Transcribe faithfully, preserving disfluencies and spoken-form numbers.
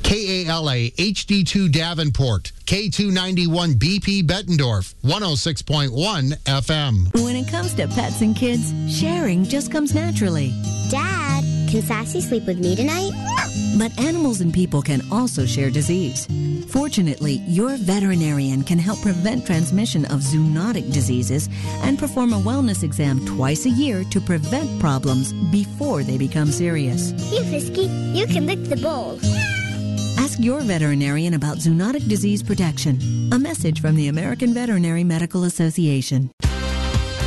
K A L A H D two Davenport, K two ninety-one B P Bettendorf, one oh six point one F M. When it comes to pets and kids, sharing just comes naturally. Dad, can Sassy sleep with me tonight? But animals and people can also share disease. Fortunately, your veterinarian can help prevent transmission of zoonotic diseases and perform a wellness exam twice a year to prevent problems before they become serious. You, Frisky, you can lick the bowl. Ask your veterinarian about zoonotic disease protection. A message from the American Veterinary Medical Association.